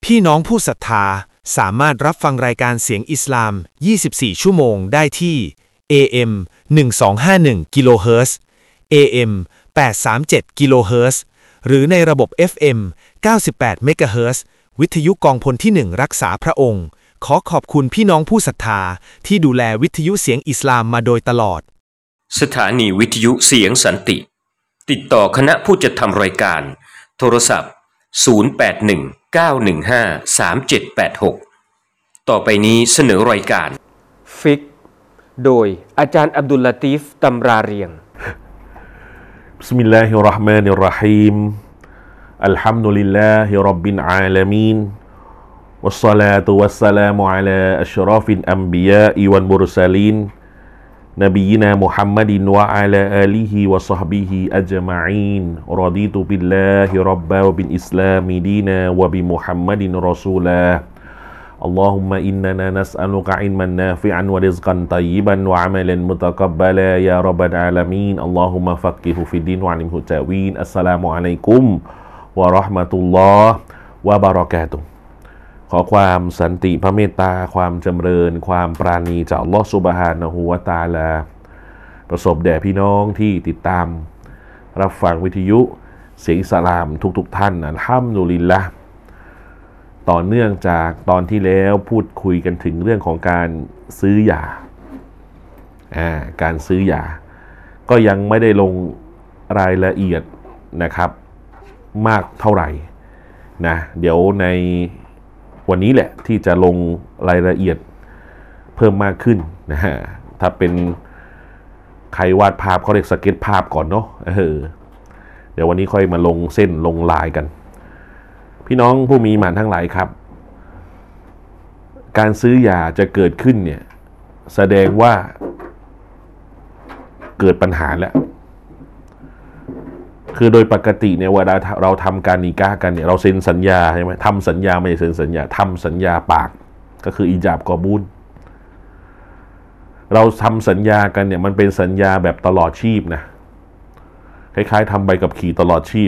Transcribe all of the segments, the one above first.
พี่น้องผู้ศรัทธาสามารถรับฟังรายการเสียงอิสลาม 24 ชั่วโมงได้ที่ AM 1251 กิโลเฮิรตซ์ AM 837 กิโลเฮิรตซ์หรือในระบบ FM 98 เมกะเฮิรตซ์วิทยุกองพลที่ 1 รักษาพระองค์ขอขอบคุณพี่น้องผู้ศรัทธาที่ดูแลวิทยุเสียงอิสลามมาโดยตลอดสถานีวิทยุเสียงสันติติดต่อคณะผู้จัดทำรายการโทรศัพท์0819153786ต่อไปนี้เสนอรายการฟิกโดยอาจารย์อับดุลลาตีฟตำราเรียงบิสมิลลาฮิรเราะห์มานิรเราะฮีมอัลฮัมดุลิลลาฮิร็อบบิลอาลามีนวัสศอลาตุวัสสลามุอะลาอัชรอฟิลอัมบิยาอิวัลมุรซะลีนนบีนามุฮัมมัดินวะอะลาอาลิฮิวะศอฮบิฮิอัจมะอีนรอดีตุบิลลาฮิร็อบบะวะบิลอิสลามดีนาวะบิมุฮัมมัดินรอซูลาاللهم إننا نسألك علما نافعا ورزقا طيبا وعملا متقبلا يا رب العالمين اللهم فقهه في الدين وعلمه التأويل السلام عليكم ورحمة الله وبركاته ขอความสันติพระเมตตาความจำเริญความปราณีจากอัลเลาะห์ซุบฮานะฮูวะตะอาลาประสบแด่พี่น้องที่ติดตามรับฟังวิทยุเสียงอิสลามทุกท่านอัลฮัมดุลิลละห์ต่อเนื่องจากตอนที่แล้วพูดคุยกันถึงเรื่องของการซื้อยาการซื้อยาก็ยังไม่ได้ลงรายละเอียดนะครับมากเท่าไหร่นะเดี๋ยวในวันนี้แหละที่จะลงรายละเอียดเพิ่มมากขึ้นนะฮะถ้าเป็นใครวาดภาพเขาเรียกสเก็ตภาพก่อนเนาะเดี๋ยววันนี้ค่อยมาลงเส้นลงลายกันพี่น้องผู้มีหมานทั้งหลายครับการซื้อยาจะเกิดขึ้นเนี่ยแสดงว่าเกิดปัญหาแล้วคือโดยปกติเนี่ยเวลาเราทำการนิกากันเนี่ยเราเซ็นสัญญาใช่ไหมทำสัญญาไม่ใช่เซ็นสัญญาทำสัญญาปากก็คืออิญาบกอบูลเราทำสัญญากันเนี่ยมันเป็นสัญญาแบบตลอดชีพนะคล้ายๆทำใบขับขี่ตลอดชีพ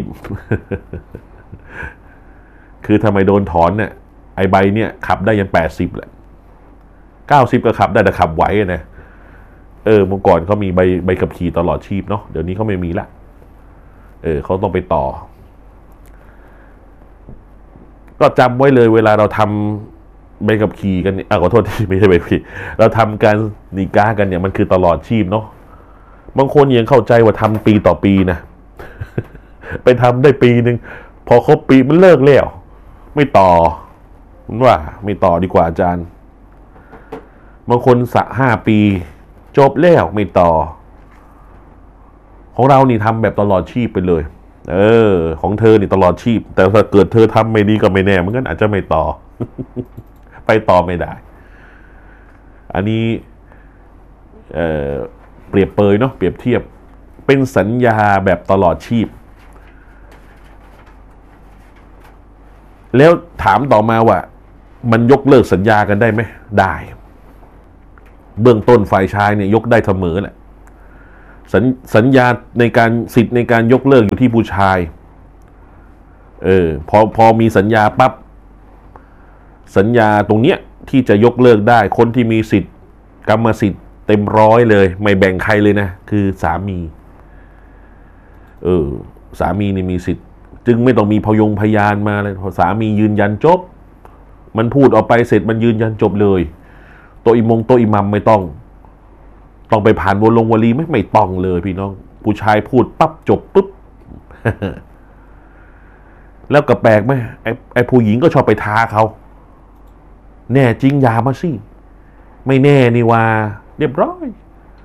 คือทำไมโดนถอนเนี่ยไอใบเนี่ยขับได้ยัน80แหละ90ก็ขับได้แต่ขับไหวนะเมื่อก่อนเขามีใบขับขี่ตลอดชีพเนาะเดี๋ยวนี้เขาไม่มีละเขาต้องไปต่อก็จำไว้เลยเวลาเราทำใบขับขี่กันขอโทษที่ไม่ใช่ใบขับขี่เราทำการนิกากันเนี่ยมันคือตลอดชีพเนาะบางคนยังเข้าใจว่าทำปีต่อปีนะ ไปทำได้ปีนึงพอครบปีมันเลิกแล้วไม่ต่อผมว่าไม่ต่อดีกว่าอาจารย์บางคน5 ปีจบแล้วไม่ต่อของเรานี่ทำแบบตลอดชีพไปเลยของเธอนี่ตลอดชีพแต่ถ้าเกิดเธอทำไม่ดีก็ไม่แน่มันก็อาจจะไม่ต่อ ไปต่อไม่ได้อันนี้เปรียบเปรยเนาะเปรียบเทียบเป็นสัญญาแบบตลอดชีพแล้วถามต่อมาว่ามันยกเลิกสัญญากันได้ไหมได้เบื้องต้นฝ่ายชายเนี่ยยกได้เสมอแหละสัญญาในการสิทธิ์ในการยกเลิกอยู่ที่ผู้ชายพอมีสัญญาปั๊บสัญญาตรงเนี้ยที่จะยกเลิกได้คนที่มีสิทธิ์กรรมสิทธิ์เต็ม100เลยไม่แบ่งใครเลยนะคือสามีสามีนี่มีสิทธิ์จึงไม่ต้องมีพยานมาเลยพอสามียืนยันจบมันพูดออกไปเสร็จมันยืนยันจบเลยโตอิมัมไม่ต้องไปผ่านวลีไม่ต้องเลยพี่น้องผู้ชายพูดปั๊บจบปุ๊บ แล้วก็แปลกไหมไอ้ผู้หญิงก็ชอบไปท้าเขาแน่จริงอย่ามาสิไม่แน่นี่ว่าเรียบร้อย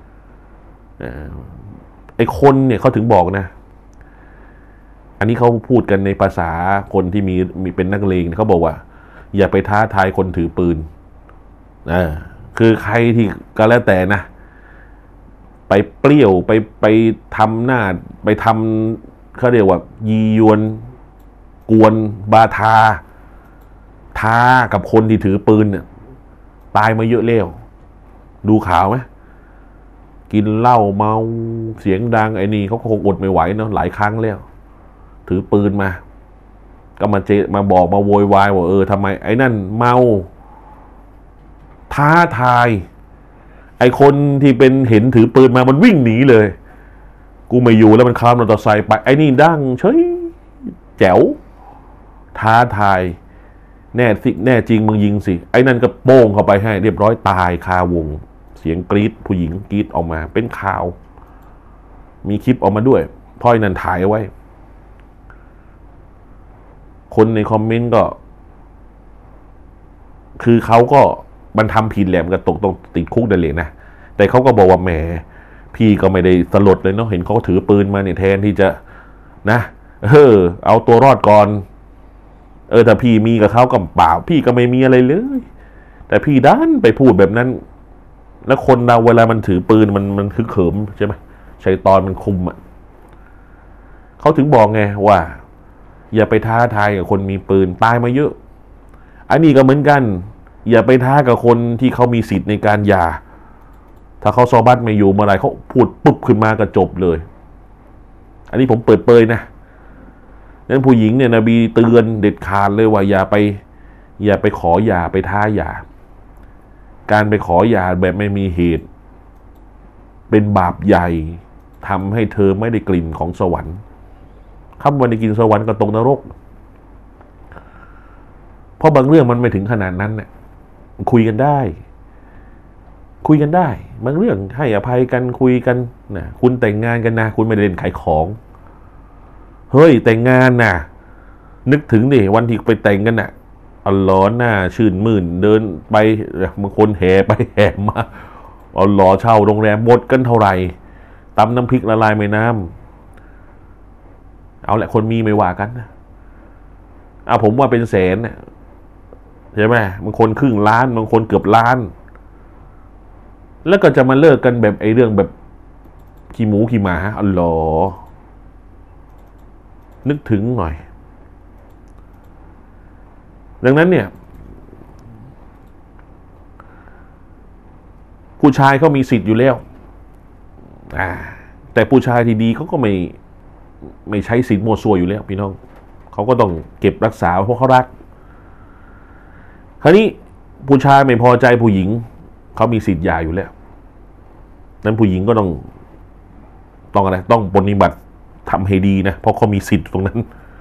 ไอ้คนเนี่ยเขาถึงบอกนะอันนี้เขาพูดกันในภาษาคนที่มีเป็นนักเลงเขาบอกว่าอย่าไปท้าทายคนถือปืนคือใครที่ก็แล้วแต่นะไปเปรี้ยวไปทำหน้าไปทำเขาเรียกว่ายียวนกวนบาทาท้ากับคนที่ถือปืนเนี่ยตายมาเยอะแล้วดูข่าวไหมกินเหล้าเมาเสียงดังไอ้นี่เขาคงอดไม่ไหวเนาะหลายครั้งแล้วถือปืนมาก็มาบอกมาโวยวายว่าทำไมไอ้นั่นเมาท้าทายไอ้คนที่เป็นเห็นถือปืนมามันวิ่งหนีเลยกูไม่อยู่แล้วมันข้ามมอเตอร์ไซค์ไปไอ้นี่ดังเฉยแจ๋วท้าทายแน่จริงมึงยิงสิไอ้นั่นก็โป้งเข้าไปให้เรียบร้อยตายคาวงเสียงกรี๊ดผู้หญิงกรี๊ดออกมาเป็นข่าวมีคลิปออกมาด้วยพ่อยนั่นถ่ายเอาไว้คนในคอมเมนต์ก็คือเขาก็มันทำผิดแหละมันก็ต้องติดคุกได้เลยนะแต่เขาก็บอกว่าแหมพี่ก็ไม่ได้สลดเลยเนาะเห็นเขาถือปืนมาเนี่ยแทนที่จะนะเอาตัวรอดก่อนแต่พี่มีกับเขาก็เปล่าพี่ก็ไม่มีอะไรเลยแต่พี่ดันไปพูดแบบนั้นแล้วคนเราเวลามันถือปืนมันคึกเขิมใช่ไหมชัยฏอนมันคุมอ่ะเขาถึงบอกไงว่าอย่าไปท้าทายกับคนมีปืนตายมาเยอะอันนี้ก็เหมือนกันอย่าไปท้ากับคนที่เขามีสิทธิ์ในการหย่าถ้าเขาซอบัตไม่อยู่เมื่อไรเขาพูดปุ๊บขึ้นมาก็จบเลยอันนี้ผมเปิดเผยนะนั้นผู้หญิงเนี่ยนบีเตือนเด็ดขาดเลยว่าอย่าไปขอหย่าไปท้าหย่าการไปขอหย่าแบบไม่มีเหตุเป็นบาปใหญ่ทำให้เธอไม่ได้กลิ่นของสวรรค์คำวันได้กินสวรรค์ก็ตกนรกเพราะบางเรื่องมันไม่ถึงขนาดนั้นเนี่ยคุยกันได้บางเรื่องให้อภัยกันคุยกันนะคุณแต่งงานกันนะคุณไม่ได้เล่นขายของเฮ้ยแต่งงานนะนึกถึงดิวันที่ไปแต่งกันน่ะอัลลอฮ์น่าชื่นมื่นเดินไปบางคนแห่ไปแห่มาอัลลอฮ์เช่าโรงแรมหมดกันเท่าไหร่ตำน้ำพริกละลายไม่น้ำเอาแหละคนมีไม่ว่ากันนะผมว่าเป็นแสนเนี่ยใช่ไหมบางคนครึ่งล้านบางคนเกือบล้านแล้วก็จะมาเลิกกันแบบไอ้เรื่องแบบขี้หมูขี้หมาอัลลอฮ์นึกถึงหน่อยดังนั้นเนี่ยผู้ชายเขามีสิทธิ์อยู่แล้วแต่ผู้ชายที่ดีเขาก็ไม่ใช้สิทธิ์มั่วซั่วอยู่แล้วพี่น้องเขาก็ต้องเก็บรักษาเพราะเขารักคราวนี้ผู้ชายไม่พอใจผู้หญิงเขามีสิทธิ์หย่าอยู่แล้วนั้นผู้หญิงก็ต้องอะไรต้องปฏิบัติทำให้ดีนะเพราะเขามีสิทธิ์ตรงนั้น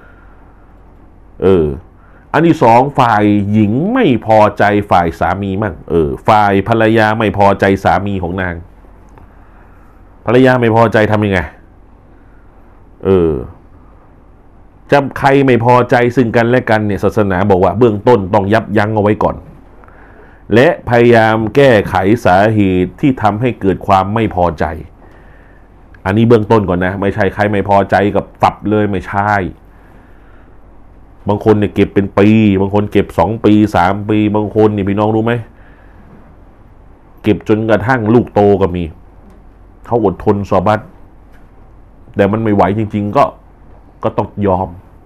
อันที่สองฝ่ายหญิงไม่พอใจฝ่ายสามีมั่งฝ่ายภรรยาไม่พอใจสามีของนางภรรยาไม่พอใจทำยังไงจะใครไม่พอใจซึ่งกันและกันเนี่ยศาสนาบอกว่าเบื้องต้นต้องยับยั้งเอาไว้ก่อนและพยายามแก้ไขสาเหตุที่ทำให้เกิดความไม่พอใจอันนี้เบื้องต้นก่อนนะไม่ใช่ใครไม่พอใจกับตับเลยไม่ใช่บางคนเนี่ยเก็บเป็นปีบางคนเก็บ2 ปี3 ปีบางคนนี่พี่น้องรู้ไหมเก็บจนกระทั่งลูกโตก็มีเขาอดทนซอบัตแต่มันไม่ไหวจริงๆก็ต้องยอม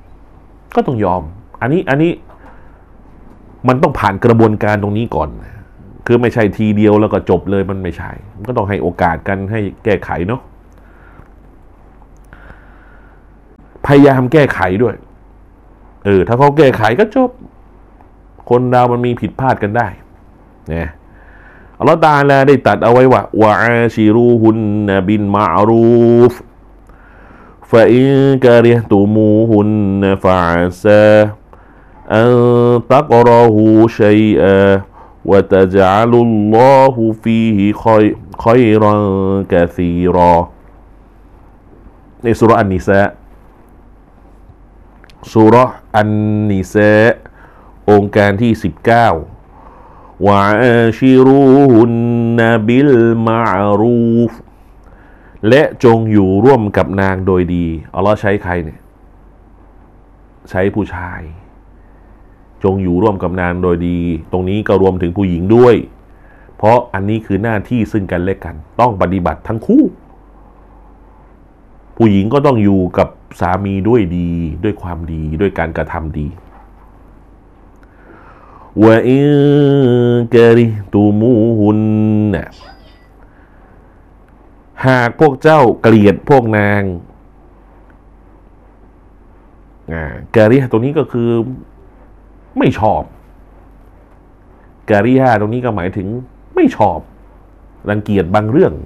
อันนี้มันต้องผ่านกระบวนการตรงนี้ก่อนคือไม่ใช่ทีเดียวแล้วก็จบเลยมันไม่ใช่มันก็ต้องให้โอกาสกันให้แก้ไขเนาะพยายามแก้ไขด้วยถ้าเขาแก้ไขก็จบคนเรามันมีผิดพลาดกันได้นะอัลเลาะห์ตะอาลาได้ตรัสเอาไว้ว่าวะอาชิรูฮุนนะบิลมาอรูฟฟะอินกะริฮตุมูฮุนนะฟะอาซาอันตักรอฮูชัยอะวะตะจะลุลลอฮุฟีฮิค็อยรันกะซีรอในซูเราะห์อันนิสาซูเราะห์อันนิสาองค์การที่19วะอาชิรูฮุนนะบิลมาอรูฟและจงอยู่ร่วมกับนางโดยดีอัลเลาะห์ใช้ใครเนี่ยใช้ผู้ชายจงอยู่ร่วมกับนางโดยดีตรงนี้ก็รวมถึงผู้หญิงด้วยเพราะอันนี้คือหน้าที่ซึ่งกันและกันต้องปฏิบัติทั้งคู่ผู้หญิงก็ต้องอยู่กับสามีด้วยดีด้วยความดีด้วยการกระทำดีวะอินกะริฮตุมูฮุนนะหากพวกเจ้าเกลียดพวกนางการิฮะตัวนี้ก็คือไม่ชอบการิฮะตรงนี้ก็หมายถึงไม่ชอบรังเกียจบางเรื่อง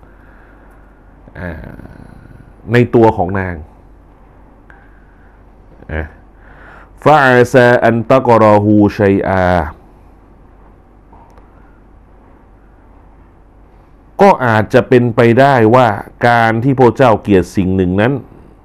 ในตัวของนางฟาอาซาอันตะกรอฮูชัยอาก็อาจจะเป็นไปได้ว่าการที่พระเจ้าเกลียดสิ่งหนึ่งนั้น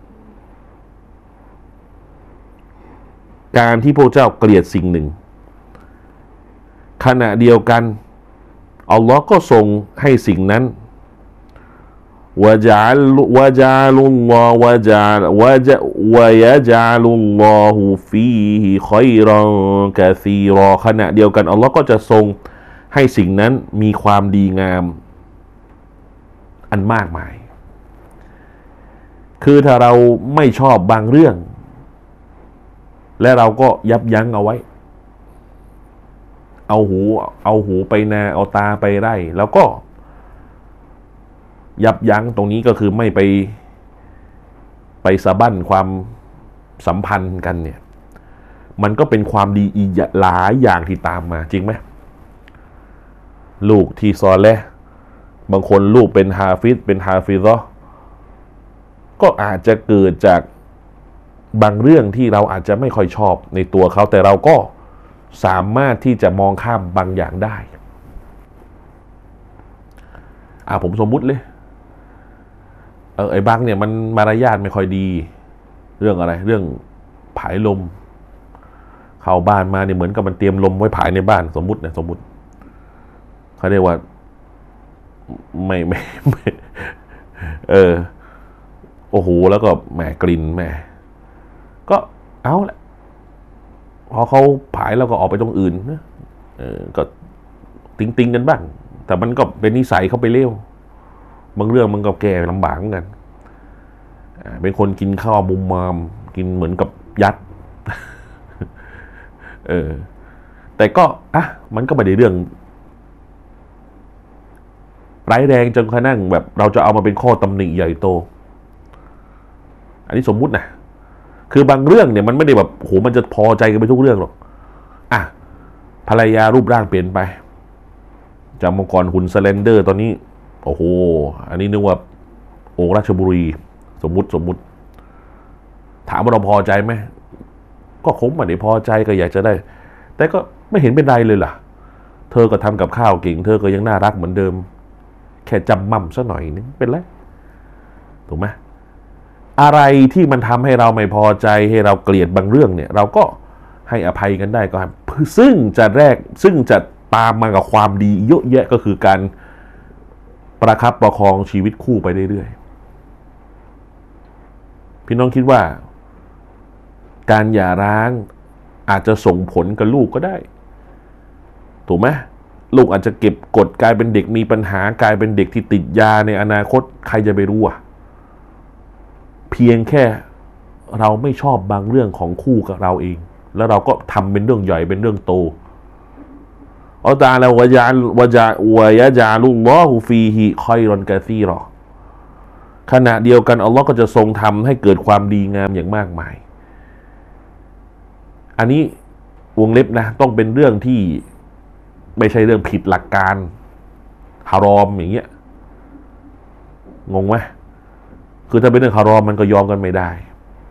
การที่พระเจ้าเกลียดสิ่งหนึ่งขณะเดียวกันอัลลอฮ์ก็ทรงให้สิ่งนั้นวะจาลุลลอฮ์วะยะจาลุลลอฮุฟีฮิค็อยรอกะซีรอขณะเดียวกันอัลลอฮ์ก็จะทรงให้สิ่งนั้นมีความดีงามอันมากมายคือถ้าเราไม่ชอบบางเรื่องและเราก็ยับยั้งเอาไว้เอาหูไปนาเอาตาไปไร่แล้วก็ยับยั้งตรงนี้ก็คือไม่ไปสะบั้นความสัมพันธ์กันเนี่ยมันก็เป็นความดีอีกหลายอย่างที่ตามมาจริงไหมลูกที่ซอเลห์บางคนลูกเป็นฮาฟิซะก็อาจจะเกิดจากบางเรื่องที่เราอาจจะไม่ค่อยชอบในตัวเขาแต่เราก็สามารถที่จะมองข้ามบางอย่างได้ผมสมมุติเลยไอ้บางเนี่ยมันมารยาทไม่ค่อยดีเรื่องอะไรเรื่องผายลมเข้าบ้านมาเนี่ยเหมือนกับมันเตรียมลมไว้ผายในบ้านสมมุติเขาเรียกว่าไม่โอ้โหแล้วก็แหมกลิ่นแหมก็เอาแหละพอเขาผายแล้วก็ออกไปตรงอื่นนะก็ติงกันบ้างแต่มันก็เป็นนิสัยเขาไปเร็วบางเรื่องมันก็แก่ลำบากเหมือนกันเป็นคนกินข้าวมุมมามกินเหมือนกับยัดแต่ก็มันก็ไม่ได้เรื่องร้ายแรงจนกระทั่งแบบเราจะเอามาเป็นข้อตำหนิใหญ่โตอันนี้สมมุตินะคือบางเรื่องเนี่ยมันไม่ได้แบบโหมันจะพอใจกันไปทุกเรื่องหรอกภรรยารูปร่างเปลี่ยนไปจากเมื่อก่อนหุ่นสแลนเดอร์ตอนนี้โอ้โหอันนี้นึกว่าโอ่งราชบุรีสมมุติถามว่าเราพอใจไหมก็คงไม่ได้พอใจก็อยากจะได้แต่ก็ไม่เห็นเป็นไรเลยล่ะเธอก็ทำกับข้าวเก่งเธอก็ยังน่ารักเหมือนเดิมแค่จำมั่มซะหน่อยนึงเป็นไรถูกไหมอะไรที่มันทำให้เราไม่พอใจให้เราเกลียดบางเรื่องเนี่ยเราก็ให้อภัยกันได้ก็ครับซึ่งจะตามมากับความดีเยอะแยะก็คือการประคับประคองชีวิตคู่ไปเรื่อยๆพี่น้องคิดว่าการหย่าร้างอาจจะส่งผลกับลูกก็ได้ถูกไหมลูกอาจจะเก็บกดกลายเป็นเด็กมีปัญหากลายเป็นเด็กที่ติดยาในอนาคตใครจะไปรู้เพียงแค่เราไม่ชอบบางเรื่องของคู่กับเราเองแล้วเราก็ทำเป็นเรื่องใหญ่เป็นเรื่องโตอัลลอฮฺแล้ววะยะจาลุลลอฮุฟีฮิค็อยรอนกะซีรอขณะเดียวกันอัลลอฮ์ก็จะทรงทำให้เกิดความดีงามอย่างมากมายอันนี้วงเล็บนะต้องเป็นเรื่องที่ไม่ใช่เรื่องผิดหลักการฮารอมอย่างเงี้ยงงไหมคือถ้าเป็นเรื่องฮารอมมันก็ยอมกันไม่ได้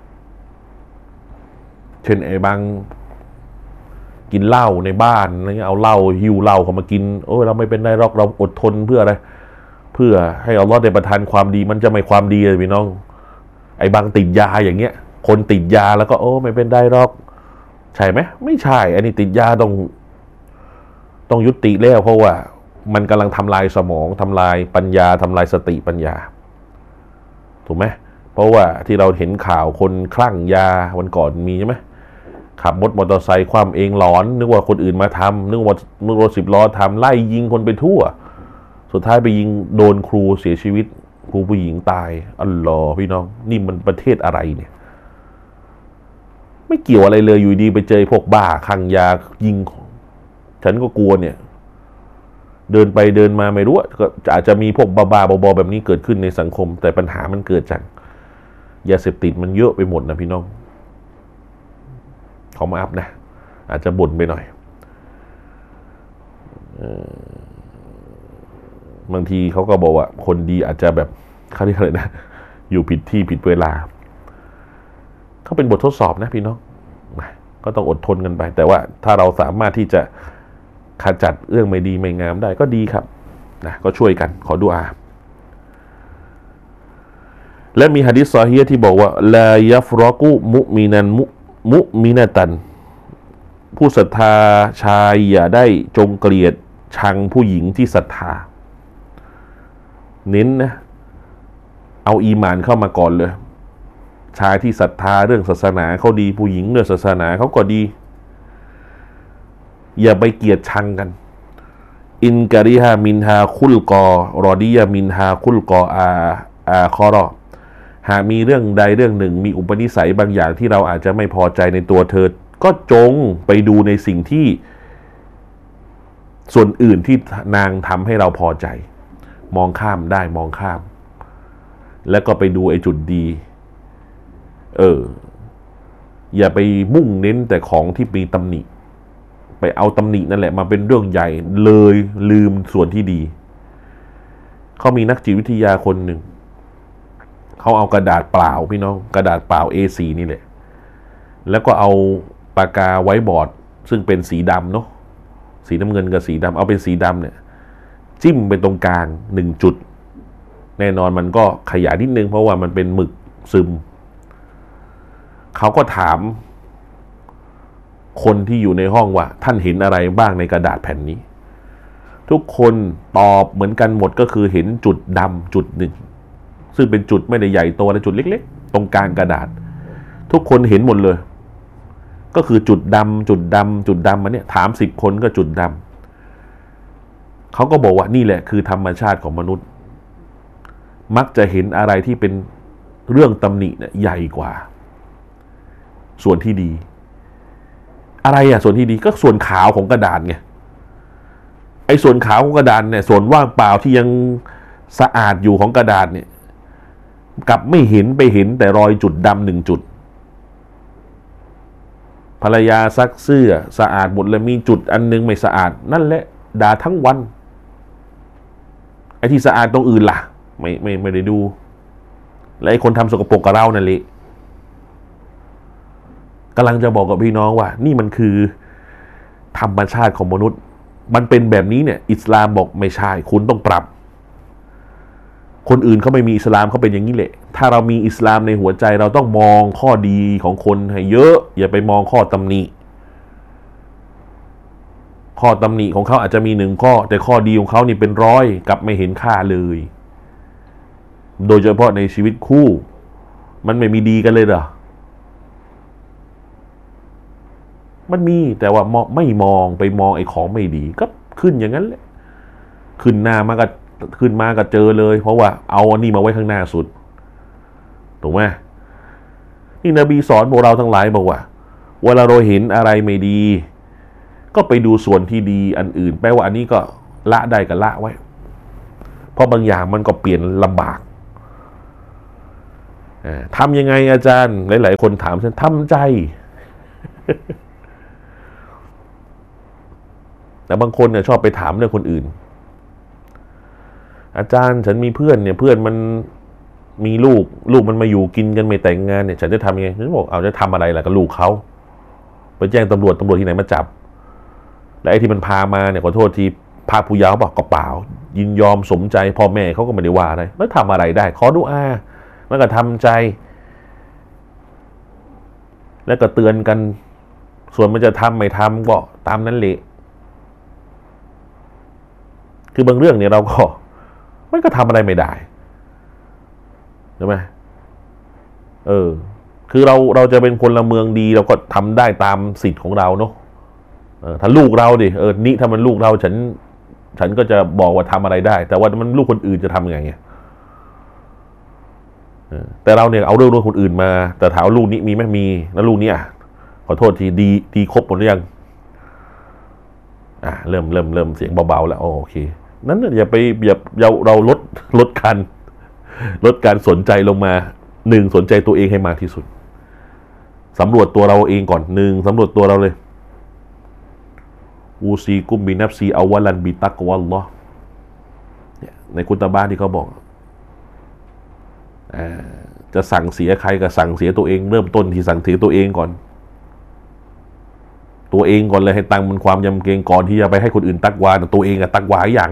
เช่นไอ้บางกินเหล้าในบ้านอะไรเงี้ยเอาเหล้าหิวเหล้าเข้ามากินเราไม่เป็นไรหรอกเราอดทนเพื่ออะไรเพื่อให้อัลเลาะห์ได้ประทานความดีมันจะไม่ความดีเลยพี่น้องไอ้บางติดยาอย่างเงี้ยคนติดยาแล้วก็ไม่เป็นไรหรอกใช่ไหมไม่ใช่อันนี้ติดยาต้องยุติแล้วเพราะว่ามันกำลังทำลายสมองทำลายปัญญาทำลายสติปัญญาถูกไหมเพราะว่าที่เราเห็นข่าวคนคลั่งยาวันก่อนมีใช่ไหมขับมอเตอร์ไซค์ความเองหลอนนึกว่าคนอื่นมาทำนึกว่ารถ10 ล้อทำไล่ยิงคนไปทั่วสุดท้ายไปยิงโดนครูเสียชีวิตครูผู้หญิงตายอัลลอฮ์พี่น้องนี่มันประเทศอะไรเนี่ยไม่เกี่ยวอะไรเลยอยู่ดีไปเจอพวกบ้าคลั่งยายิงฉันก็กลัวเนี่ยเดินไปเดินมาไม่รู้ก็อาจจะมีพวกบ้าๆบอๆแบบนี้เกิดขึ้นในสังคมแต่ปัญหามันเกิดจากยาเสพติดมันเยอะไปหมดนะพี่น้องขอมาอัพนะอาจจะบ่นไปหน่อยบางทีเขาก็บอกว่าคนดีอาจจะแบบเขาเรียกอะไรนะอยู่ผิดที่ผิดเวลาเขาเป็นบททดสอบนะพี่น้องก็ต้องอดทนกันไปแต่ว่าถ้าเราสามารถที่จะขจัดเรื่องไม่ดีไม่งามได้ก็ดีครับนะก็ช่วยกันขอดุอาและมีหะดีษซอฮีฮ์ที่บอกว่าลายัฟรอกุมุมินันมุมินะตันผู้ศรัทธาชายอย่าได้จงเกลียดชังผู้หญิงที่ศรัทธาเน้นนะเอาอีหม่านเข้ามาก่อนเลยชายที่ศรัทธาเรื่องศาสนาเขาดีผู้หญิงเรื่องศาสนาเขาก็ดีอย่าไปเกลียดชังกันอินกะริฮามินฮาคุลกอรอดียามินฮาคุลกออาคอรอหากมีเรื่องใดเรื่องหนึ่งมีอุปนิสัยบางอย่างที่เราอาจจะไม่พอใจในตัวเธอก็จงไปดูในสิ่งที่ส่วนอื่นที่นางทำให้เราพอใจมองข้ามได้มองข้ามแล้วก็ไปดูไอ้จุดดีอย่าไปมุ่งเน้นแต่ของที่มีตำหนิไปเอาตำหนินั่นแหละมาเป็นเรื่องใหญ่เลยลืมส่วนที่ดีเขามีนักจิตวิทยาคนหนึ่งเขาเอากระดาษเปล่าพี่น้องกระดาษเปล่า A4 นี่แหละแล้วก็เอาปากกาไวท์บอร์ดซึ่งเป็นสีดำเนาะสีน้ำเงินกับสีดำเอาเป็นสีดำเนี่ยจิ้มไปตรงกลาง1จุดแน่นอนมันก็ขยายนิดนึงเพราะว่ามันเป็นหมึกซึมเขาก็ถามคนที่อยู่ในห้องว่าท่านเห็นอะไรบ้างในกระดาษแผ่นนี้ทุกคนตอบเหมือนกันหมดก็คือเห็นจุดดำจุดหนึ่งซึ่งเป็นจุดไม่ได้ใหญ่โตแต่จุดเล็กๆตรงกลางกระดาษทุกคนเห็นหมดเลยก็คือจุดดำจุดดำจุดดำมันเนี่ยถาม10 คนก็จุดดำเขาก็บอกว่านี่แหละคือธรรมชาติของมนุษย์มักจะเห็นอะไรที่เป็นเรื่องตำหนิเนี่ยใหญ่กว่าส่วนที่ดีอะไรอ่ะส่วนที่ดีก็ส่วนขาวของกระดาษไงไอ้ส่วนขาวของกระดาษเนี่ยส่วนว่างเปล่าที่ยังสะอาดอยู่ของกระดาษเนี่ยกลับไม่เห็นไปเห็นแต่รอยจุดดำ1 จุดภรรยาซักเสื้อสะอาดหมดเลยมีจุดอันนึงไม่สะอาดนั่นแหละด่าทั้งวันไอ้ที่สะอาดตรงอื่นล่ะไม่ได้ดูและไอ้คนทำสกปรกกับเรานั่นแหละกำลังจะบอกกับพี่น้องว่านี่มันคือธรรมชาติของมนุษย์มันเป็นแบบนี้เนี่ยอิสลามบอกไม่ใช่คุณต้องปรับคนอื่นเขาไม่มีอิสลามเขาเป็นอย่างนี้แหละถ้าเรามีอิสลามในหัวใจเราต้องมองข้อดีของคนให้เยอะอย่าไปมองข้อตำหนิข้อตำหนิของเขาอาจจะมี1 ข้อแต่ข้อดีของเขานี่เป็น100กับไม่เห็นค่าเลยโดยเฉพาะในชีวิตคู่มันไม่มีดีกันเลยเหรอมันมีแต่ว่าไม่มองไปมองไอ้ของไม่ดีก็ขึ้นอย่างนั้นแหละขึ้นหน้ามาก็ขึ้นมาก็เจอเลยเพราะว่าเอาอันนี้มาไว้ข้างหน้าสุดถูกไหมนี่นบีสอนพวกเราทั้งหลายบอกว่าเวลาเราเห็นอะไรไม่ดีก็ไปดูส่วนที่ดีอันอื่นแปลว่าอันนี้ก็ละได้ก็ละไว้เพราะบางอย่างมันก็เปลี่ยนลำบากทำยังไงอาจารย์หลายๆคนถามฉันทำใจ แต่บางคนเนี่ยชอบไปถามเรื่องคนอื่นอาจารย์ฉันมีเพื่อนเนี่ยเพื่อนมันมีลูกมันมาอยู่กินกันไม่แต่งงานเนี่ยฉันจะทำยังไงฉันบอกเอาจะทำอะไรล่ะกับลูกเขาไปแจ้งตำรวจที่ไหนมาจับและไอ้ที่มันพามาเนี่ยขอโทษทีพาผู้เยาว์บอกก็เปล่ายินยอมสมใจพ่อแม่เขาก็ไม่ได้ว่าอะไรแล้วทำอะไรได้ขอดุอาแล้วก็ทำใจแล้วก็เตือนกันส่วนมันจะทำไม่ทำก็ตามนั้นแหละคือบางเรื่องเนี่ยเราก็มันก็ทำอะไรไม่ได้ใช่ไหมคือเราจะเป็นพลเมืองดีเราก็ทำได้ตามสิทธิ์ของเราเนาะถ้าลูกเราดินี่ถ้ามันลูกเราฉันก็จะบอกว่าทำอะไรได้แต่ว่ามันลูกคนอื่นจะทำยังไงแต่เราเนี่ยเอาเรื่องคนอื่นมาแต่ถามลูกนี้มีไหมมีแล้วลูกนี้ขอโทษทีดีครบหมดหรือยังเริ่มเสียงเบาๆแล้วโอเคนั้นอย่าเราลดการสนใจลงมา1สนใจตัวเองให้มากที่สุดสำรวจตัวเราเองก่อนสำรวจตัวเราเลยอูซีกุมบินับซีอาวะลันบิตักวัลลอฮ์ในคุตบะห์ที่เขาบอกจะสั่งเสียใครก็สั่งเสียตัวเองเริ่มต้นที่สั่งเสียตัวเองก่อนเลยให้ตั้งมันความยำเกรงก่อนที่จะไปให้คนอื่นตักวาตัวเองตักวาอย่าง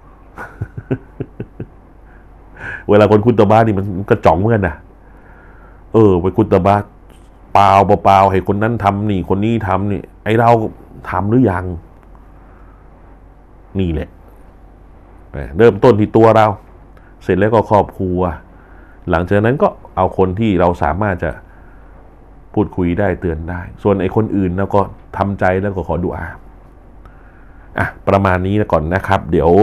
เวลาคนคุตบะห์นี่มันกระจ่องเหมือนกันนะไปคุตบะห์เปล่าให้คนนั้นทำนี่คนนี้ทำนี่ไอเราทำหรือยังนี่แหละเริ่มต้นที่ตัวเราเสร็จแล้วก็ครอบครัวหลังจากนั้นก็เอาคนที่เราสามารถจะพูดคุยได้เตือนได้ส่วนไอ้คนอื่นแล้วก็ทำใจแล้วก็ขอดุอาประมาณนี้ก่อนนะครับเดี๋ยว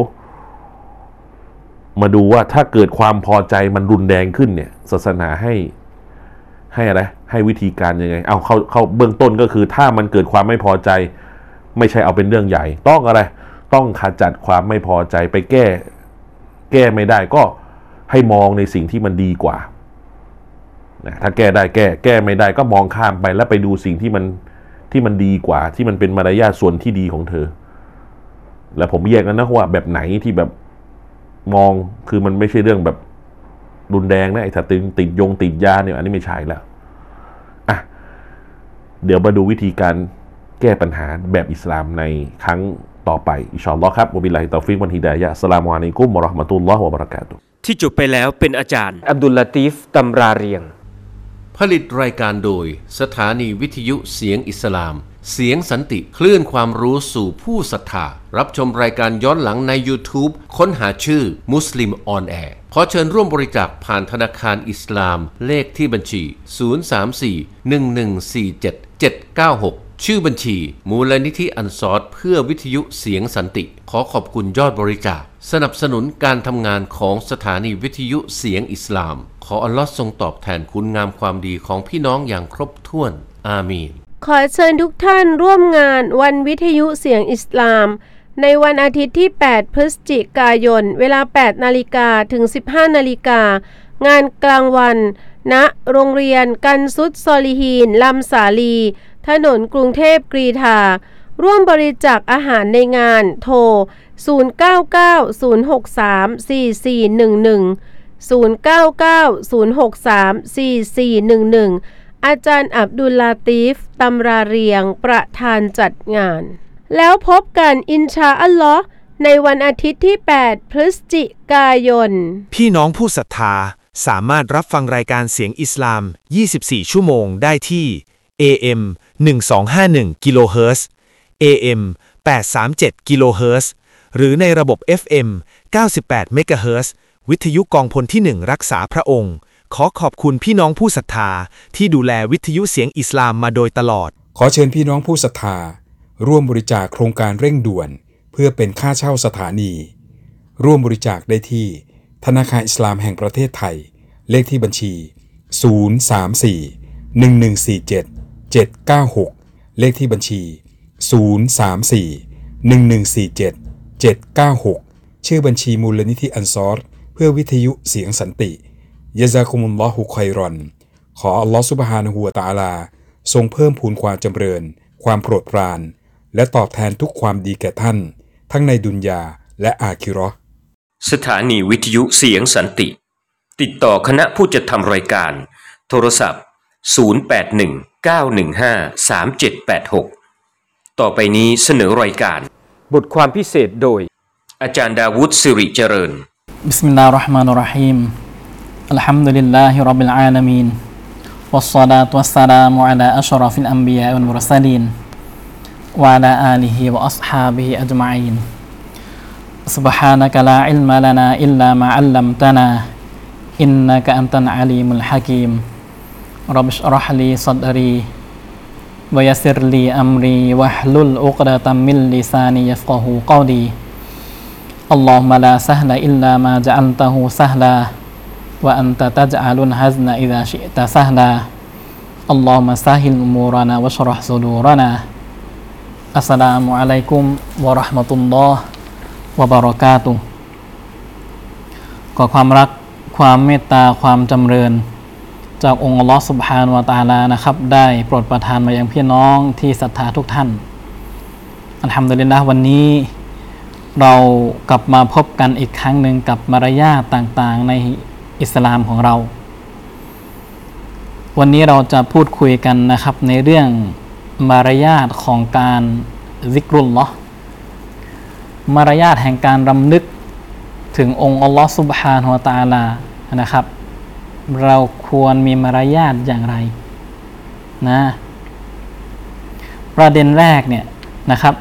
มาดูว่าถ้าเกิดความพอใจมันรุนแรงขึ้นเนี่ยศาสนาให้อะไรให้วิธีการยังไงเอาเข้าเบื้องต้นก็คือถ้ามันเกิดความไม่พอใจไม่ใช่เอาเป็นเรื่องใหญ่ต้องอะไรต้องขจัดความไม่พอใจไปแก้ไม่ได้ก็ให้มองในสิ่งที่มันดีกว่าถ้าแก้ได้แก้ไม่ได้ก็มองข้ามไปแล้วไปดูสิ่งที่มันดีกว่าที่มันเป็นมารยาทส่วนที่ดีของเธอแล้วผมแยกกันนะว่าแบบไหนที่แบบมองคือมันไม่ใช่เรื่องแบบรุนแรงนะไอ้ถ้าติดยาเนี่ยอันนี้ไม่ใช่แล้วเดี๋ยวมาดูวิธีการแก้ปัญหาแบบอิสลามในครั้งต่อไปอินชาอัลลอฮ์ครับวะบิลลาฮิตอฟิกวันฮิดายะฮ์อัสสลามุอะลัยกุมวะเราะห์มะตุลลอฮ์วะบะเราะกาตุฮ์ที่จบไปแล้วเป็นอาจารย์อับดุลลาตีฟตำราเรียงผลิตรายการโดยสถานีวิทยุเสียงอิสลามเสียงสันติคลื่นความรู้สู่ผู้ศรัทธารับชมรายการย้อนหลังใน YouTube ค้นหาชื่อมุสลิมออนแอร์ขอเชิญร่วมบริจาคผ่านธนาคารอิสลามเลขที่บัญชี 034-1147-796 ชื่อบัญชีมูลนิธิอันซอรเพื่อวิทยุเสียงสันติขอขอบคุณยอดบริจาคสนับสนุนการทำงานของสถานีวิทยุเสียงอิสลามขออัลลอฮ์ทรงตอบแทนคุณงามความดีของพี่น้องอย่างครบถ้วนอามีนขอเชิญทุกท่านร่วมงานวันวิทยุเสียงอิสลามในวันอาทิตย์ที่ 8 พฤศจิกายน เวลา 8 นาฬิกาถึง 15 นาฬิกางานกลางวันณโรงเรียนกันซุดซอลิฮีนลำสาลีถนนกรุงเทพกรีฑาร่วมบริจาคอาหารในงานโทร 0990634411 0990634411 อาจารย์อับดุลลาตีฟตำราเรียงประธานจัดงานแล้วพบกันอินชาอัลลอฮ์ในวันอาทิตย์ที่ 8 พฤศจิกายนพี่น้องผู้ศรัทธาสามารถรับฟังรายการเสียงอิสลาม 24 ชั่วโมงได้ที่ AM 1251 กิโลเฮิรตซ์ AM 837 กิโลเฮิรตซ์หรือในระบบ FM 98 เมกะเฮิรตซ์วิทยุกองพลที่ 1 รักษาพระองค์ขอขอบคุณพี่น้องผู้ศรัทธาที่ดูแลวิทยุเสียงอิสลามมาโดยตลอดขอเชิญพี่น้องผู้ศรัทธาร่วมบริจาคโครงการเร่งด่วนเพื่อเป็นค่าเช่าสถานีร่วมบริจาคได้ที่ธนาคารอิสลามแห่งประเทศไทยเลขที่บัญชี 034-1147-796 เลขที่บัญชี 034-1147-796 ชื่อบัญชีมูลนิธิอันซอรเพื่อวิทยุเสียงสันติยะซากุมุลลอฮุค็อยรอนขออัลลอฮฺซุบฮานะฮูวะตะอาลาทรงเพิ่มพูนความจำเริญความโปรดปรานและตอบแทนทุกความดีแก่ท่านทั้งในดุนยาและอาคิเราะห์สถานีวิทยุเสียงสันติติดต่อคณะผู้จัดทำรายการโทรศัพท์0819153786ต่อไปนี้เสนอรายการบทความพิเศษโดยอาจารย์ดาวุฒสิริเจริญบิสมิลลาฮิรเราะห์มานิรเราะฮีมอัลฮัมดุลิลลาฮิร็อบบิลอาลามีนวัสศอลาตุวัสสลามุอะลาอัชรอฟิลอัมบิยาวัลมุรสลีนวะอะลาอาลิฮิวะอัศฮาบิฮิอัจมะอีนซุบฮานะกะลาอิลมะลานาอิลลามาอัลลัมตะนาอินนะกะอันตัลอะลีมุลฮะกีมร็อบบิชเราะห์ลีศอดรีวะยัสซิรลีอัมรีวะฮลุลอุกดะตัมมินลิซานียัฟกะฮูกอลีอัลลอฮุมะลาซะฮละอิลลามาญะอัลตะฮูซะฮลาวะอันตะตัจอะลุลฮัซนะอิซาชิอตะซะฮลาอัลลอฮุมะซะฮิลอุมูรานาวะชเราะห์ซุดูรนาอัสสลามุอะลัยกุมวะเราะห์มะตุลลอฮ์วะบะเราะกาตุฮ์ขอความรักความเมตตาความจำเริญจากองค์อัลลอฮฺซุบฮานะฮูวะตะอาลานะครับได้โปรดประทานมายังพี่น้องที่ศรัทธาทุกท่านอัลฮัมดุลิลละห์วันนี้เรากลับมาพบกันอีกครั้งหนึ่งกับมารยาทต่างๆในอิสลามของเราวันนี้เราจะพูดคุยกันนะครับในเรื่องมารยาทของการซิกรุลลอฮ์มารยาทแห่งการรำลึกถึงองค์อัลลอฮ์ซุบฮานะฮูวะตะอาลานะครับเราควรมีมารยาทอย่างไรนะประเด็นแรกเนี่ยนะครับ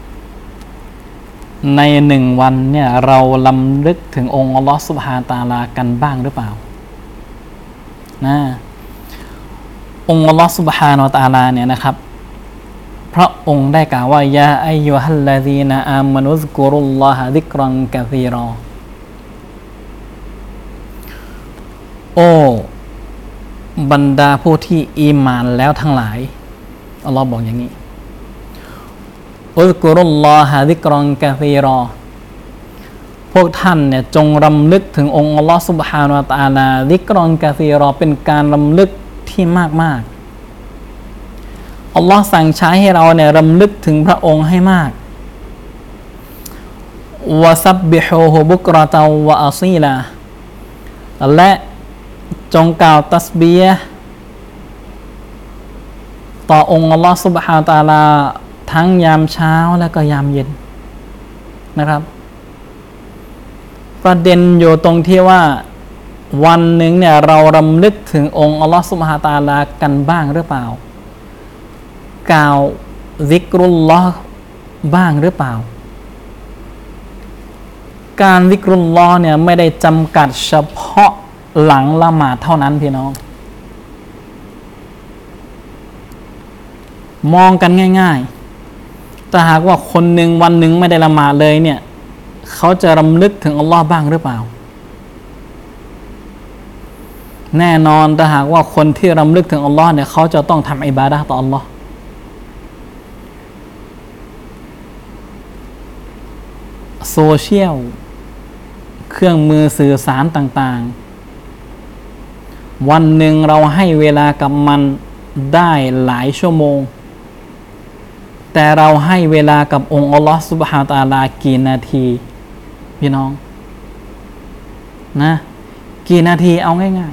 ในหนึ่งวันเนี่ยเรารำลึกถึงองค์อัลลอฮ์ซุบฮานะฮูวะตะอาลากันบ้างหรือเปล่านะองค์อัลลอฮ์ซุบฮานะฮูวะตะอาลาเนี่ยนะครับพระองค์ได้กล่าวว่ายาอัยยูฮัลลซีนาอามานุซกุรุลลอฮะซิกรันกะซีรอโอ้บรรดาผู้ที่อีหม่านแล้วทั้งหลายอัลลอฮ์บอกอย่างนี้อุซกุรุลลอฮะซิกรันกะซีรอพวกท่านเนี่ยจงรำลึกถึงองค์อัลลอฮ์ซุบฮานะฮูวะตะอาลาซิกรันกะซีรอเป็นการรำลึกที่มากอัลลอฮ์สั่งใช้ให้เราเนี่ยรำลึกถึงพระองค์ให้มากวะซับบิฮูฮุบุกรอตาวะอาซีลาและจงกล่าวตัสบีฮ์ต่อองค์อัลลอฮ์ซุบฮานะฮูวะตะอาลาทั้งยามเช้าและก็ยามเย็นนะครับประเด็นอยู่ตรงที่ว่าวันหนึ่งเนี่ยเรารำลึกถึงองค์อัลลอฮ์ซุบฮานะฮูวะตะอาลากันบ้างหรือเปล่ากล่าวซิกรุลลอฮ์บ้างหรือเปล่าการซิกรุลลอฮ์เนี่ยไม่ได้จำกัดเฉพาะหลังละหมาดเท่านั้นพี่น้องมองกันง่ายๆแต่หากว่าคนหนึ่งวันหนึ่งไม่ได้ละหมาดเลยเนี่ยเขาจะรำลึกถึงอัลลอฮ์บ้างหรือเปล่าแน่นอนแต่หากว่าคนที่รำลึกถึงอัลลอฮ์เนี่ยเขาจะต้องทำอิบาดะห์ต่ออัลลอฮ์โซเชียลเครื่องมือสื่อสารต่างๆวันหนึ่งเราให้เวลากับมันได้หลายชั่วโมงแต่เราให้เวลากับองค์อัลลอฮฺซุบฮานะฮูวะตะอาลากี่นาทีพี่น้องนะกี่นาทีเอาง่าย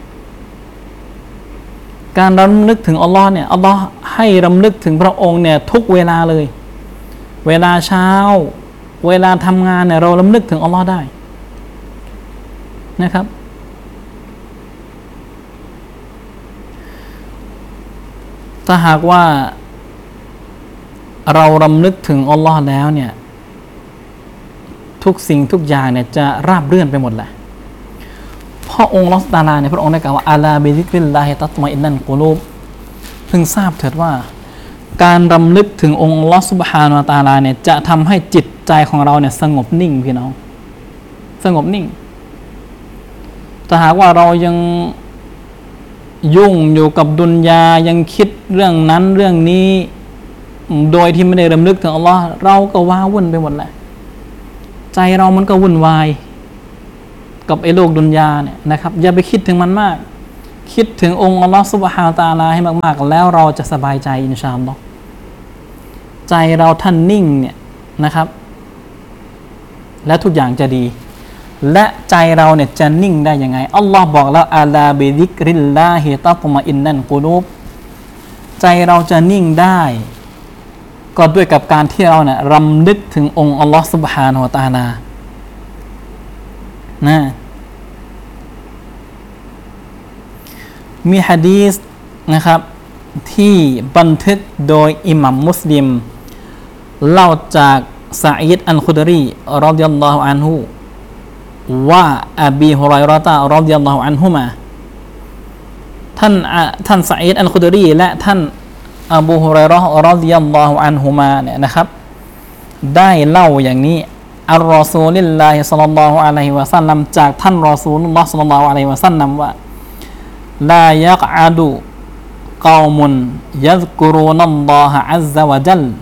ๆการรำลึกถึงอัลลอฮ์เนี่ยอัลลอฮ์ให้รำลึกถึงพระองค์เนี่ยทุกเวลาเลยเวลาเช้าเวลาทำงานเนี่ยเรารำลึกถึงอัลลอฮ์ได้นะครับถ้าหากว่าเรารำลึกถึงอัลลอฮ์แล้วเนี่ยทุกสิ่งทุกอย่างเนี่ยจะราบรื่นไปหมดแหละเพราะองค์อัลลอฮ์ตะอาลาเนี่ยพระองค์ได้กล่าวว่าอาลาบิซิกริลลาฮิตัตมะอินนัลกุลูบเพิ่งทราบเถิดว่าการรำลึกถึงองค์อัลลอฮ์ซุบฮานะฮูวะตะอาลาเนี่ยจะทำให้จิตใจของเราเนี่ยสงบนิ่งพี่น้องสงบนิ่งถ้าหากว่าเรายังยุ่งอยู่กับดุนยายังคิดเรื่องนั้นเรื่องนี้โดยที่ไม่ได้รำลึกถึงอัลลอฮ์เราก็ว้าวุ่นไปหมดแหละใจเรามันก็วุ่นวายกับไอ้โลกดุนยาเนี่ยนะครับอย่าไปคิดถึงมันมากคิดถึงองค์อัลลอฮ์ซุบฮานะฮูวะตะอาลาให้มากๆแล้วเราจะสบายใจอินชาอัลลอฮ์ใจเราท่านนิ่งเนี่ยนะครับและทุกอย่างจะดีและใจเราเนี่ยจะนิ่งได้ยังไงอัลลอฮ์บอกแล้วอาลาบิซิกริลลาฮิตัตมะอินนัลกุลูบใจเราจะนิ่งได้ก็ด้วยกับการที่เราเนี่ยรำลึกถึงองค์อัลลอฮ์ซุบฮานะฮูวะตะอาลานะมีหะดีษนะครับที่บันทึกโดยอิหมัมมุสลิมเล่าจากซะอีดอัลคุดรีรอฎิยัลลอฮุอันฮุว่าอบีฮุรอยเราะฮ์รอฎิยัลลอฮุอันฮุมาท่านซะอีดอัลคุดรีและท่านอบูฮุรอยเราะฮ์รอฎิยัลลอฮุอันฮุมาเนี่ยนะครับได้เล่าอย่างนี้อัลรอซูลิลลาฮิศ็อลลัลลอฮุอะลัยฮิวะซัลลัมจากท่านรอซูลุลลอฮ์ศ็อลลัลลอฮุอะลัยฮิวะซัลลัมว่าลายักอะดุกอมุนยัซกุรูนัลลอฮะอัซซะวะญัล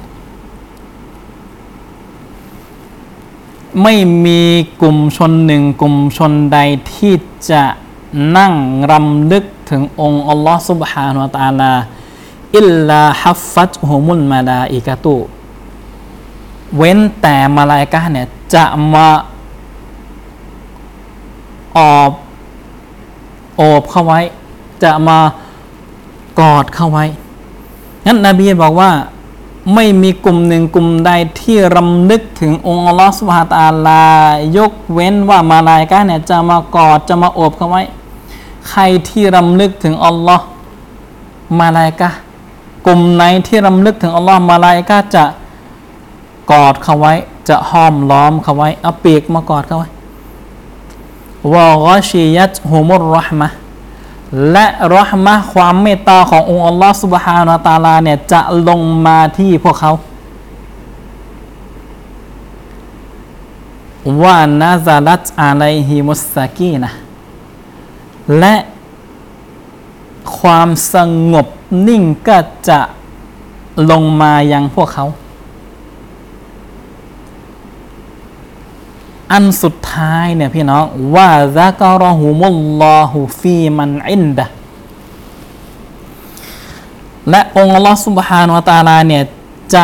ไม่มีกลุ่มชนหนึ่งกลุ่มชนใดที่จะนั่งรำลึกถึงองค์อัลลอฮ์ซุบฮานะฮูวะตะอาลาอิลลาฮัฟฟัตฮุมุลมาลาอิกะตุเว้นแต่มลาอิกะฮ์เนี่ยจะมาโอบเข้าไว้จะมากอดเข้าไว้งั้นนบีบอกว่าไม่มีกลุ่มหนึ่งกลุ่มใดที่รำลึกถึงองค์อัลลอฮฺซุบฮานะฮูวะตะอาลายกเว้นว่ามาลาอิกะฮ์เนี่ยจะมากอดจะมาโอบเข้าไว้ใครที่รำลึกถึงอัลลอฮ์มาลาอิกะฮ์กลุ่มไหนที่รำลึกถึงอัลลอฮ์มาลาอิกะฮ์จะกอดเข้าไว้จะห้อมล้อมเข้าไว้เอาปีกมากอดเข้าไว้วะฆอชิยัตฮุมุรเราะห์มะห์และเราะห์มะห์ความเมตตาขององค์อัลลอฮ์ซุบฮานะฮูวะตะอาลาเนี่ยจะลงมาที่พวกเขาว่านะซาลัตอะลัยฮิมุสซะกีนะห์และความสงบนิ่งก็จะลงมายังพวกเขาอันสุดท้ายเนี่ยพี่น้องว่าซะกะรอฮุมุลลอฮุฟีมันอินดะและองค์อัลลอฮฺซุบฮานะฮูวะตะอาลาเนี่ยจะ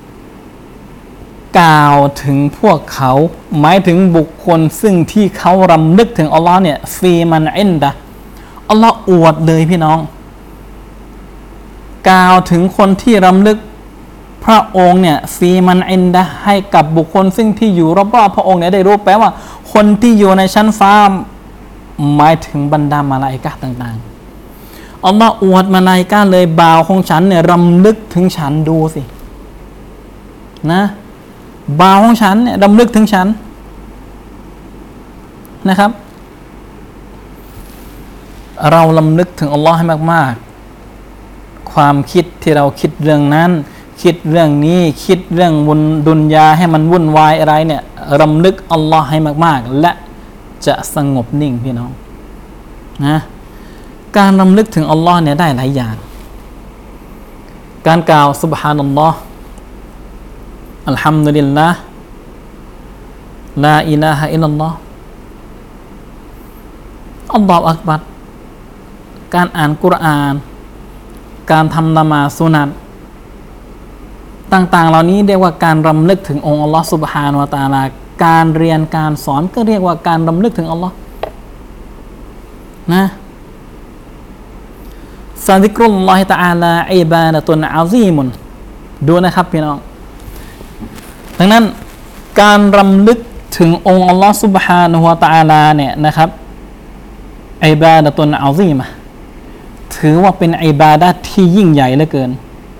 กล่าวถึงพวกเขาหมายถึงบุคคลซึ่งที่เขารำลึกถึงอัลลอฮ์เนี่ยฟีมันอินดะอัลลอฮ์อวดเลยพี่น้องกล่าวถึงคนที่รำลึกพระองค์เนี่ยฟีมันอินดะให้กับบุคคลซึ่งที่อยู่รอบๆพระองค์เนี่ยได้รู้แปลว่าคนที่อยู่ในชั้นฟ้าหมายถึงบรรดามลาอิกะฮ์ต่างๆอัลลอฮ์อวดมลาอิกะฮ์เลยบ่าวของฉันเนี่ยรำลึกถึงฉันดูสินะบ่าวของฉันเนี่ยรำลึกถึงฉันนะครับเรารำลึกถึงอัลลอฮ์ให้มากๆความคิดที่เราคิดเรื่องนั้นคิดเรื่องนี้คิดเรื่องดุนยาให้มันวุ่นวายอะไรเนี่ยรำลึกอัลลอฮ์ให้มากๆและจะสงบนิ่งพี่น้องนะการรำลึกถึงอัลลอฮ์เนี่ยได้หลายอย่างการกล่าวซุบฮานัลลอฮ์อัลฮัมดุลิลลาห์ลาอิลาฮะอิลลัลลอฮ์อัลลอฮฺอักบัรการอ่านกุรอานการทำละหมาดสุนัตต่างๆเหล่านี้เรียกว่าการรำลึกถึงองค์อัลลอฮฺซุบฮานะฮูวะตะอาลาการเรียนการสอนก็เรียกว่าการรำลึกถึงอัลลอฮ์นะซะซิกรุลลอฮิตะอาลาอิบาดะตุนอะซีมุนดูนะครับพี่น้องดังนั้นการรำลึกถึงองค์อัลลอฮฺซุบฮานะฮูวะตะอาลาเนี่ยนะครับอิบาดะตุนอะซีมะห์ถือว่าเป็นอิบาดะห์ที่ยิ่งใหญ่เหลือเกิน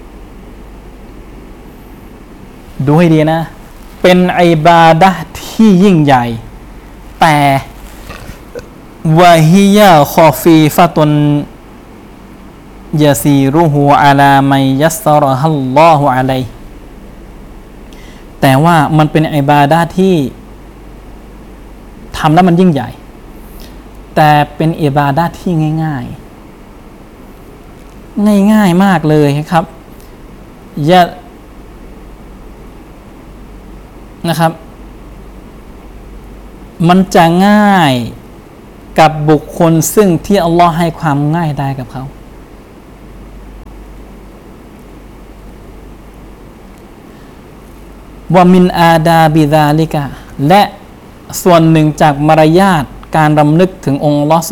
ดูให้ดีนะเป็นอิบาดะห์ที่ยิ่งใหญ่แต่วะฮิยะคอฟีฟะตุนยะซีรุฮูอะลามัยยัสซะรอฮัลลอฮุอะลัยฮิแต่ว่ามันเป็นอิบาดะห์ที่ทำแล้วมันยิ่งใหญ่แต่เป็นอิบาดะห์ที่ง่ายมากเลยครับนะครับมันจะง่ายกับบุคคลซึ่งที่อัลลอฮ์ให้ความง่ายได้กับเขาว่ามินอาดาบิซาลิกะและส่วนหนึ่งจากมารยาทการรำลึกถึงองค์อัลลอฮ์